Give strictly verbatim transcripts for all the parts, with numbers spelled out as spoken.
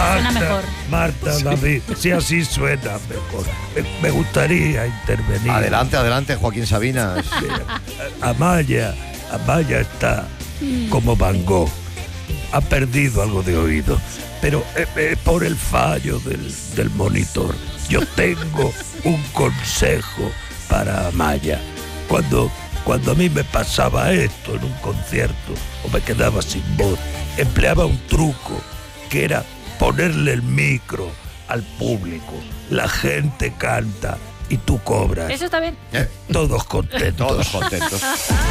suena mejor. Marta, sí. David, si así suena mejor. Me, me gustaría intervenir. Adelante, adelante, Joaquín Sabinas. Amaya, Amaya está como Van Gogh. Ha perdido algo de oído, pero es eh, eh, por el fallo del, del monitor. Yo tengo un consejo para Amaya. Cuando, cuando a mí me pasaba esto en un concierto o me quedaba sin voz, empleaba un truco que era ponerle el micro al público. La gente canta y tú cobras. Eso está bien. ¿Eh? Todos contentos. Todos contentos.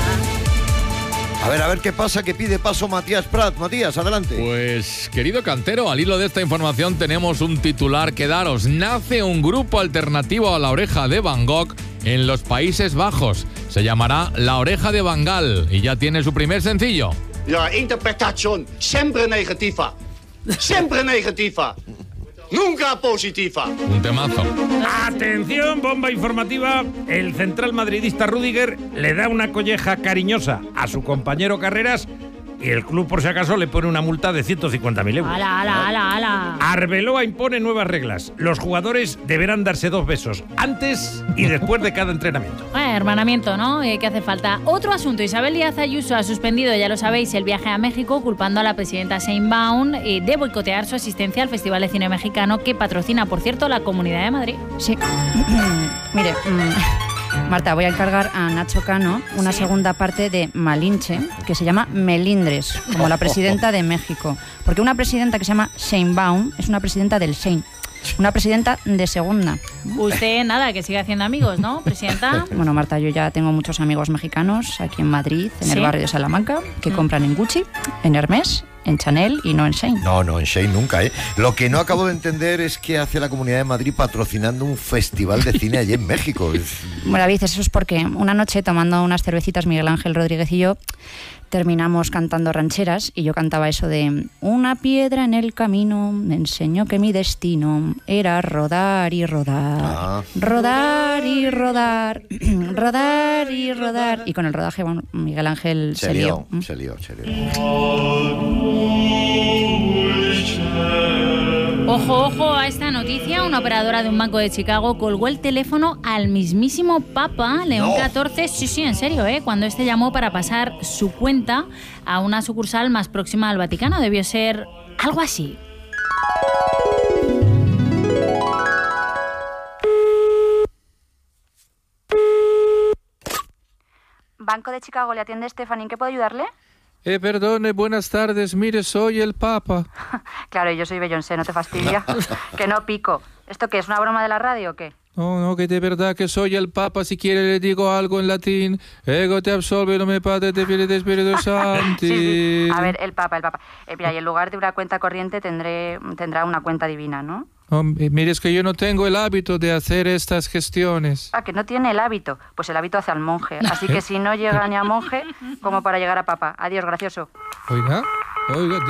A ver, a ver qué pasa, que pide paso Matías Prat. Matías, adelante. Pues, querido Cantero, al hilo de esta información tenemos un titular que daros. Nace un grupo alternativo a La Oreja de Van Gogh en los Países Bajos. Se llamará La Oreja de Bangal y ya tiene su primer sencillo. Ja, interpretación siempre negativa. Siempre negativa. Nunca positiva. Un temazo. Atención, bomba informativa. El central madridista Rüdiger le da una colleja cariñosa a su compañero Carreras y el club, por si acaso, le pone una multa de ciento cincuenta mil euros. ¡Hala, hala, hala, hala! Arbeloa impone nuevas reglas. Los jugadores deberán darse dos besos antes y después de cada entrenamiento. Eh, hermanamiento, ¿no? Eh, ¿Qué hace falta? Otro asunto. Isabel Díaz Ayuso ha suspendido, ya lo sabéis, el viaje a México, culpando a la presidenta Sheinbaum eh, de boicotear su asistencia al Festival de Cine Mexicano, que patrocina, por cierto, la Comunidad de Madrid. Sí. Mire... Marta, voy a encargar a Nacho Cano una ¿Sí? segunda parte de Malinche, que se llama Melindres, como la presidenta de México. Porque una presidenta que se llama Sheinbaum es una presidenta del Shein. Una presidenta de segunda. Usted, nada, que siga haciendo amigos, ¿no, presidenta? Bueno, Marta, yo ya tengo muchos amigos mexicanos aquí en Madrid, en ¿Sí? el barrio de Salamanca, que mm. compran en Gucci, en Hermès, en Chanel y no en Shein. No, no, en Shein nunca, ¿eh? Lo que no acabo de entender es qué hace la Comunidad de Madrid patrocinando un festival de cine allí en México. Bueno, dices, eso es porque una noche tomando unas cervecitas Miguel Ángel Rodríguez y yo terminamos cantando rancheras y yo cantaba eso de una piedra en el camino me enseñó que mi destino era rodar y rodar, ah. rodar y rodar, rodar y rodar. Y con el rodaje, bueno, Miguel Ángel se, se lió. lió. Se lió, se lió. Ojo, ojo a esta noticia. Una operadora de un banco de Chicago colgó el teléfono al mismísimo Papa León no. catorce. Sí, sí, en serio, ¿eh? Cuando este llamó para pasar su cuenta a una sucursal más próxima al Vaticano. Debió ser algo así. Banco de Chicago, ¿le atiende Stephanie? ¿En qué puedo ayudarle? Eh, perdone, buenas tardes. Mire, soy el Papa. Claro, yo soy Beyoncé, no te fastidia. Que no pico. ¿Esto qué es, una broma de la radio o qué? No, no, que de verdad que soy el Papa. Si quiere le digo algo en latín. Ego te absolve, no me padre, te fiere de Espíritu Santo. Sí, sí. A ver, el Papa, el Papa. Eh, mira, y en lugar de una cuenta corriente tendré, tendrá una cuenta divina, ¿no? Oh, mire, es que yo no tengo el hábito de hacer estas gestiones. Ah, que no tiene el hábito. Pues el hábito hace al monje. Así que si no llega ni a monje, como para llegar a Papa. Adiós, gracioso. Oiga, oiga...